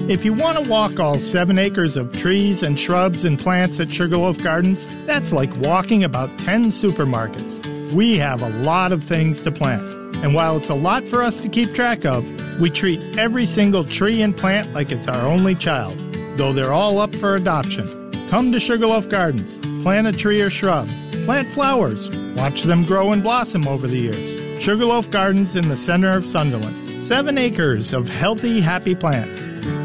If you want to walk all 7 acres of trees and shrubs and plants at Sugarloaf Gardens, that's like walking about 10 supermarkets. We have a lot of things to plant. And while it's a lot for us to keep track of, we treat every single tree and plant like it's our only child, though they're all up for adoption. Come to Sugarloaf Gardens, plant a tree or shrub, plant flowers, watch them grow and blossom over the years. Sugarloaf Gardens in the center of Sunderland. 7 acres of healthy, happy plants.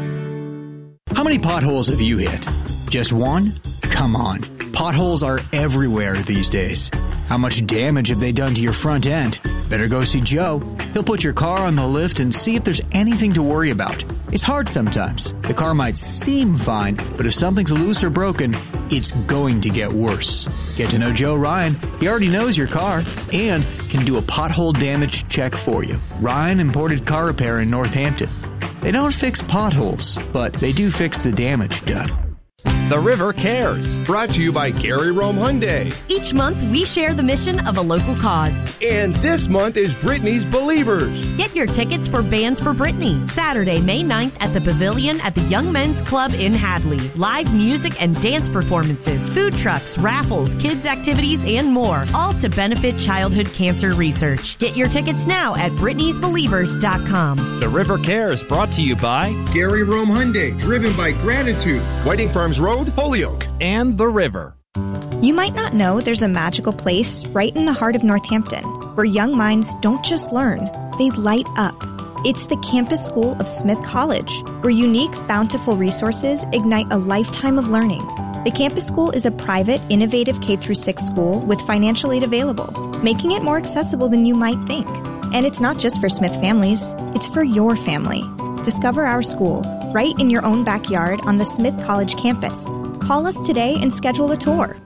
How many potholes have you hit? Just one? Come on. Potholes are everywhere these days. How much damage have they done to your front end? Better go see Joe. He'll put your car on the lift and see if there's anything to worry about. It's hard sometimes. The car might seem fine, but if something's loose or broken, it's going to get worse. Get to know Joe Ryan. He already knows your car and can do a pothole damage check for you. Ryan Imported Car Repair in Northampton. They don't fix potholes, but they do fix the damage done. The River Cares. Brought to you by Gary Rome Hyundai. Each month, we share the mission of a local cause. And this month is Britney's Believers. Get your tickets for Bands for Britney, Saturday, May 9th at the Pavilion at the Young Men's Club in Hadley. Live music and dance performances, food trucks, raffles, kids' activities, and more, all to benefit childhood cancer research. Get your tickets now at Britney'sBelievers.com. The River Cares, brought to you by Gary Rome Hyundai, driven by gratitude. Whiting Farms Road, Holyoke. And The River. You might not know there's a magical place right in the heart of Northampton where young minds don't just learn, they light up. It's the Campus School of Smith College, where unique, bountiful resources ignite a lifetime of learning. The Campus School is a private, innovative K-6 school with financial aid available, making it more accessible than you might think. And it's not just for Smith families, it's for your family. Discover our school right in your own backyard on the Smith College campus. Call us today and schedule a tour.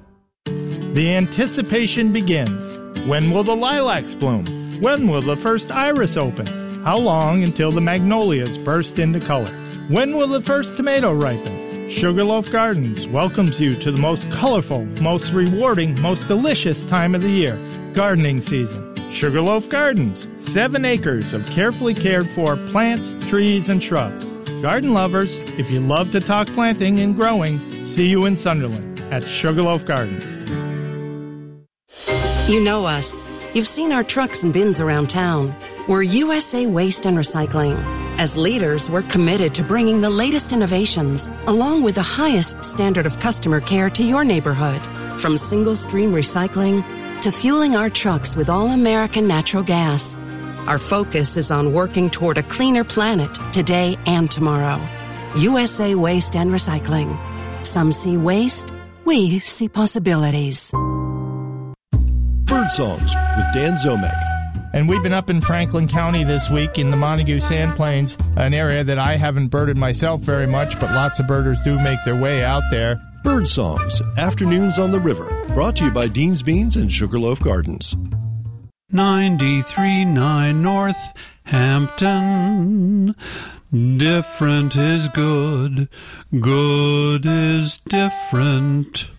The anticipation begins. When will the lilacs bloom? When will the first iris open? How long until the magnolias burst into color? When will the first tomato ripen? Sugarloaf Gardens welcomes you to the most colorful, most rewarding, most delicious time of the year, gardening season. Sugarloaf Gardens, 7 acres of carefully cared for plants, trees, and shrubs. Garden lovers, if you love to talk planting and growing, see you in Sunderland at Sugarloaf Gardens. You know us. You've seen our trucks and bins around town. We're USA Waste and Recycling. As leaders, we're committed to bringing the latest innovations, along with the highest standard of customer care to your neighborhood. From single-stream recycling to fueling our trucks with all-American natural gas. Our focus is on working toward a cleaner planet today and tomorrow. USA Waste and Recycling. Some see waste, we see possibilities. Bird Songs with Dan Zomek. And we've been up in Franklin County this week in the Montague Sand Plains, an area that I haven't birded myself very much, but lots of birders do make their way out there. Bird Songs, Afternoons on the River, brought to you by Dean's Beans and Sugarloaf Gardens. 93.9 Northampton. Different is good. Good is different.